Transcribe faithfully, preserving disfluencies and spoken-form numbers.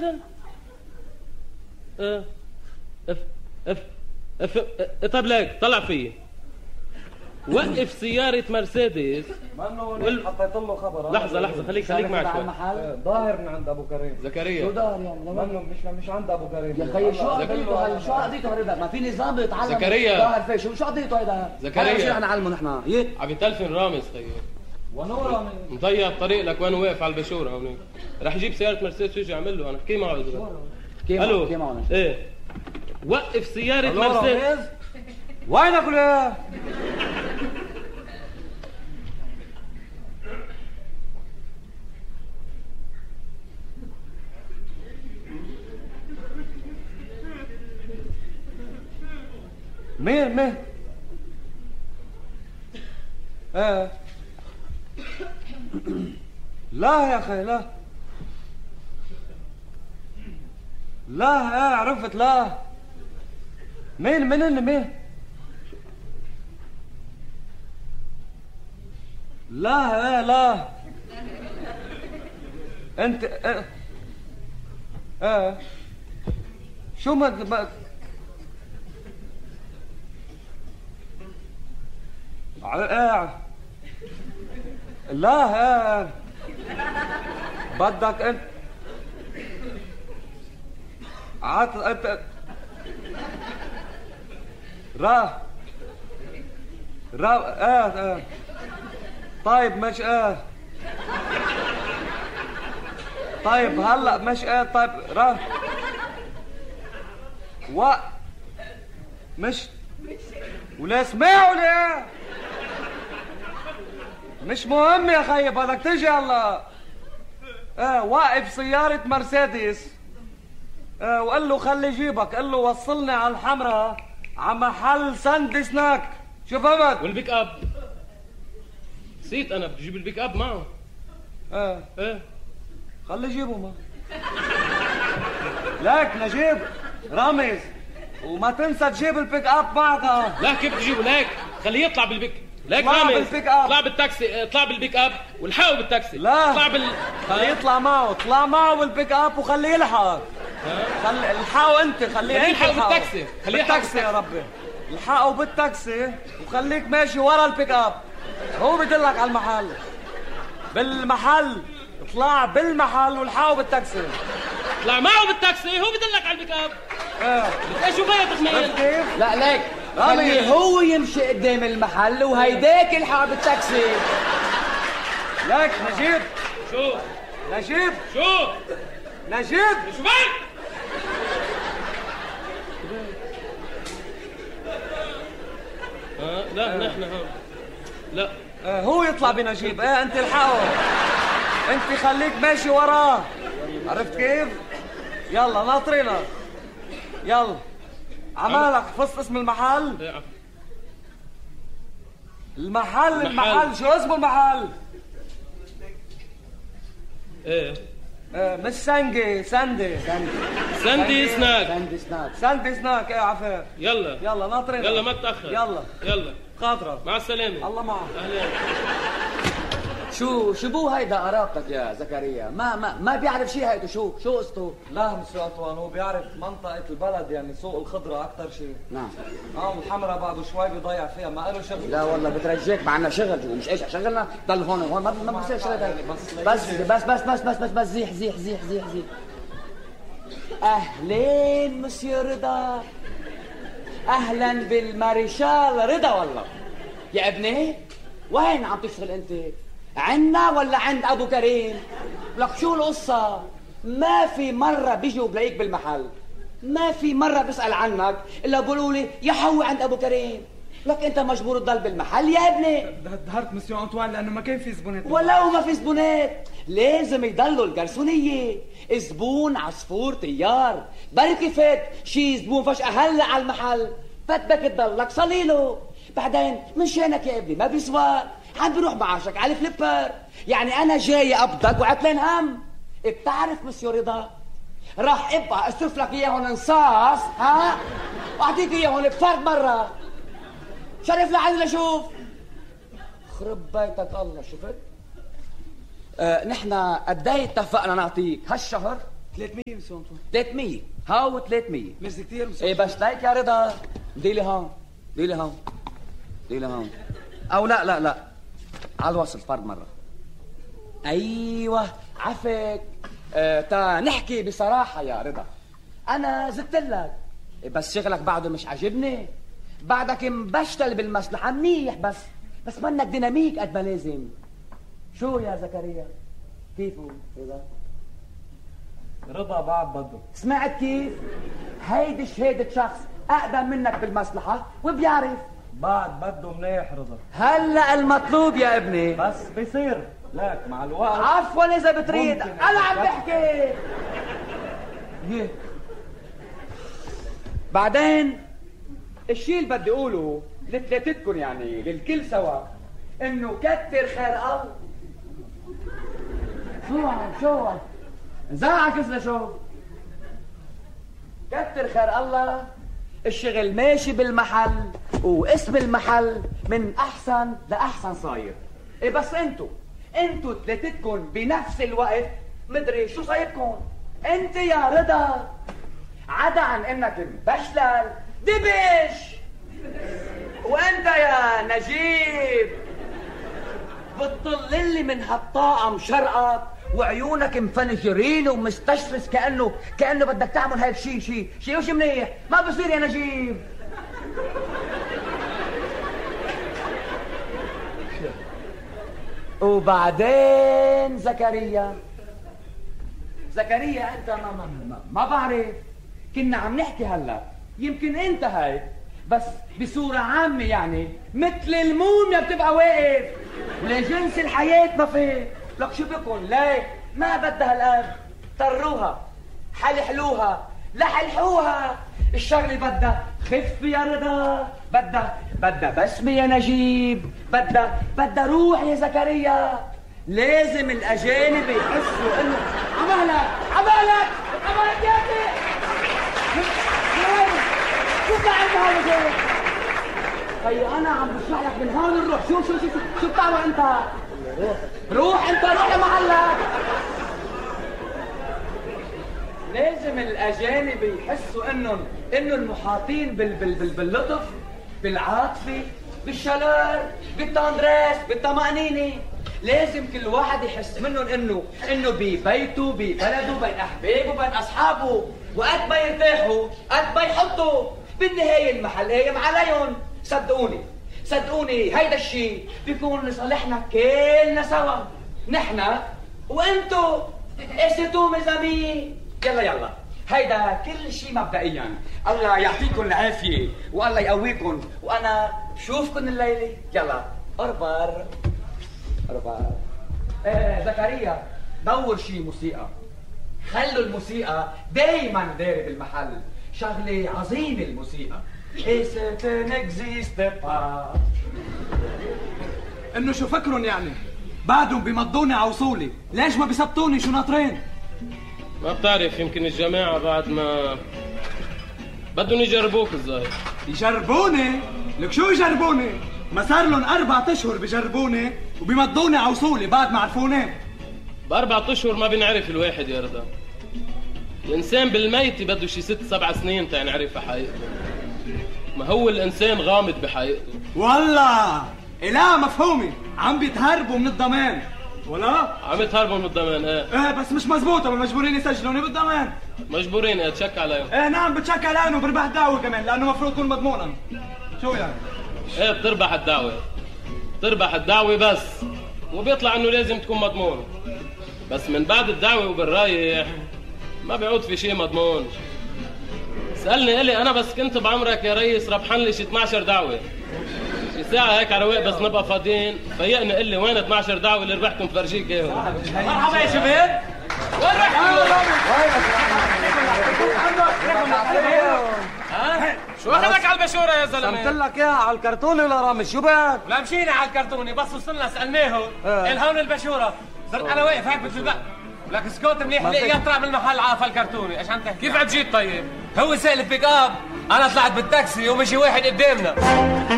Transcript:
اذن؟ اه اف اف اف طب ليك طلع فيه وقف سيارة مرسيدس. وال... حطيت له خبر. لحظة لحظة خليك خليك معي شوي. ظاهر من عند ابو كريم. زكريا شو ظاهر يعني؟ منه مش مش عند ابو كريم يا خيي. شو قضيته هلا؟ شو قضيته هلا؟ ما في نظام بيتعلم. زكريا ظاهر فيه. شو شو قضيته هيدا؟ زكريا شو رح نعلمه نحن؟ عم يتلفن رامز خيي ونورا مضيع الطريق لك وين واقف على البشوره هونيك. رح يجيب سياره مرسيدس ويجي يعمل له. انا احكي معه دغري. الو كيف معه؟ ايه وقف سياره مرسيدس. وينك ولا مين مين؟ ايه لا يا اخي لا لا ايه عرفت. لا مين مين اللي مين؟ لا ايه لا انت ايه, ايه. شو ما ايه لا ايه بدك انت عط انت را را ايه ايه طيب مش ايه طيب هلا مش ايه طيب را و مش ولا اسمعوا ليه مش مهم يا خيي بدك تجي هلا. اه واقف سيارة مرسيدس. اه وقال له خلي جيبك. قال له وصلني على الحمراء على محل ساند سناك. شو فهمت؟ والبيك اب نسيت انا بدي اجيب البيك اب معه. اه ايه خلي جيبه ما لك نجيب رامز وما تنسى تجيب البيك اب معك. لا كيف تجيبه ليك خليه يطلع بالبيك ليك طلع رامز. بالبيك اب. طلع بالتاكسي. طلع بالبيك اب والحقه بالتاكسي. لا طلع بال خليه يطلع معه. طلع معه بالبيك اب وخليه يلحق. خلي الحقه انت. خليه يلحقه بالتاكسي. خليه بالتاكسي يا ربي. الحقه بالتاكسي وخليك ماشي ورا البيك اب. هو بدلك على المحل. بالمحل اطلع بالمحل والحقه بالتاكسي. طلع معه بالتاكسي هو بدلك على البيك اب. ايه ايش شو غير تخمين كيف؟ لا ليك خليه هو يمشي قدام المحل وهيداك يلحق بالتاكسي. لك نجيب. شو نجيب شو نجيب شو بك اه لا نحن هون لا آه هو يطلع بنجيب. ايه انت الحقه. انت خليك ماشي وراه. عرفت كيف؟ يلا ناطرينا. يلا عمالك فص اسم المحل. المحل المحل شو اسمه المحل؟ ايه آه مش سانجي ساندي ساندي ساندي سناك. ساندي سناك ساندي سناك. ايه عفيف. يلا يلا ناطرينا. يلا ما تأخر. يلا يلا خاطرك. مع السلامة. الله معك. اهلا. شو شو بو هيدا قرابتك يا زكريا؟ ما ما ما بيعرف شيء هيدا. شو شو قصته؟ لا مسيو أنطوان هو بيعرف منطقة البلد يعني سوق الخضرة أكثر شيء. نعم. اه الحمراء بعد شوي بيضيع فيها ما له شغل. لا والله بترجيك معنا شغل جوا. مش ايش شغلنا ضل هون هون ما ما بصير شغل هيك. بس بس بس بس بس بس بس زيح زيح زيح زيح زيح. اهلين مسيو رضا. اهلا بالماريشال رضا. والله يا ابني وين عم تشتغل انت؟ عنا ولا عند ابو كريم؟ لك شو القصه؟ ما في مره بيجوا بلاقيك بالمحل. ما في مره بسال عنك الا بقولوا لي يا حوي عند ابو كريم. لك انت مجبور تضل بالمحل يا ابني. ظهرت مسيو أنطوان لأنه ما كان في زبونات. ولو ما في زبونات لازم يضلوا الجرسونيه. زبون عصفور طيار. بركي فات شي زبون فجأة هلا على المحل بدك تضلك صليله. بعدين من شانك يا ابني ما بيسوى. عم بروح معاشك على الفليبر. يعني انا جاي ابضك وعتلين هم. بتعرف مسيو رضا راح ابقى اصرف لك اياهم انصاص ها واعطيك اياهم بفرد مره. شرف لعندي لشوف. خرب بيتك الله. شفت؟ آه نحن قد ايه اتفقنا نعطيك هالشهر ثلاثمية مسيو انطوان. ثلاثمية هاو ثلاثمية. ميرسي كثير مسيو. ايه باش لايك يا رضا. ديلي هون ديلي هون ديلي هون. او لا لا لا على الوصل فرد مرة. ايوه عفك. اه تا نحكي بصراحة يا رضا، انا زدت لك بس شغلك بعده مش عاجبني، بعدك مبشتل بالمصلحة منيح بس بس منك ديناميك قد ما لازم. شو يا زكريا؟ كيفو رضا؟ رضا بعد بده. سمعت كيف؟ هيدي شهادة شخص أقدم منك بالمصلحة وبيعرف. بعد بده منيح رضا. هلأ المطلوب يا ابني بس بيصير لك مع الوقت. عفوا إذا بتريد أنا عم بحكي. يه. بعدين الشيء اللي بدي أقوله لثلاثتكم يعني للكل سوا إنه كتر خير الله. شو عم شو عم زعك اسلا شو؟ كتر خير الله الشغل ماشي بالمحل واسم المحل من احسن لاحسن صاير. ايه بس انتو انتو ثلاثتكم بنفس الوقت مدري شو صايبكم. انت يا رضا عدا عن انك مبشلل دبش، وانت يا نجيب بتطل لي من هالطاقة مشرقط وعيونك مفنجرين ومستشفس كأنه كأنه بدك تعمل هيك شيء شيء شيء وش منيح. ما بصير يا نجيب. وبعدين زكريا زكريا انت ما ما ما, ما بعرف كنا عم نحكي هلا يمكن انت هيك بس بصورة عامة يعني مثل الموميا بتبقى واقف لجنس الحياة ما في لك. شو بكون ليه ما بدها الاب طروها حلحلوها لحلحوها. الشغلة بدها خف يا رضا، بدها بدها بسمة يا نجيب، بدها بدها روح يا زكريا. لازم الأجانب يحسوا إنه عمالك عمالك عمالك يا أخي. شو قاعد بهذا الجو؟ طيب أنا عم بشرح لك من هون الروح. شو شو شو شو بتعمل أنت؟ روح روح أنت روح لمحلك. لازم الأجانب يحسوا إنهم إنه المحاطين بال بال بال باللطف بالعاطفة بالشلال بالتندرس بالطمأنينة. لازم كل واحد يحس منهم إنه إنه ببيته ببلده بين أحبابه بين أصحابه، وقت ما يرتاحوا قد ما يحطوا بالنهاية المحل قايم عليهم. صدقوني صدقوني هيدا الشيء بيكون لصالحنا كلنا سوا، نحن وانتو. اسيتو مزامي. يلا يلا هيدا كل شيء مبدئيا. الله يعطيكم العافية والله يقويكم، وانا بشوفكم الليلة. يلا اربر اربر. ايه زكريا دور شيء موسيقى، خلوا الموسيقى دايما داري بالمحل. شغلة عظيمة الموسيقى. Et ça n'existe pas. انه شو فكرن يعني؟ بعدهم بيمضوني على وصولي، ليش ما بيثبتوني شو ناطرين؟ ما بتعرف يمكن الجماعة بعد ما بدهم يجربوك الظاهر. يجربوني؟ لك شو يجربوني؟ ما صار لهم أربعة أشهر بيجربوني وبيمضوني على وصولي بعد ما عرفوني. بأربعة أشهر ما بنعرف الواحد يا رضا. الإنسان بالميت بده شي ست سبع سنين تا نعرف حقيقته. ما هو الإنسان غامض بحقيقته. والله لا مفهومي عم بيتهربوا من الضمان. ولا عم يتهربوا من الضمان. ايه ايه بس مش مزبوطة، مجبورين يسجلوني بالضمان. مجبورين ايه تشك عليهم. ايه نعم بتشك عليهم وبربح دعوة كمان لأنه مفروض يكون مضمونا. شو يعني؟ ايه بتربح الدعوة بتربح الدعوة بس وبيطلع انه لازم تكون مضمون، بس من بعد الدعوة وبالرايح ما بيعود في شيء مضمون. سألني إلي أنا بس كنت بعمرك يا ريس ربحان لي شي اثنعش دعوة شي ساعة هيك على رواق بس نبقى فاضيين. فيقني إلي وين اثنعش دعوة اللي ربحتهم فرجيك إياهم. مرحبا يا شباب. وين رحتوا؟ ها؟ شو أخذك على البشورة يا زلمة؟ قلت لك إياها على الكرتون ولا رامز شو بك؟ لا مشينا على الكرتوني بس وصلنا سألناهم الهون البشورة صرت أنا واقف هيك مثل بقى لك سكوت مليح لقي يطلع من المحل عافى الكرتوني. ايش عم تحكي؟ كيف عم جيت طيب؟ هو سائل البيك اب، انا طلعت بالتاكسي ومشي واحد قدامنا.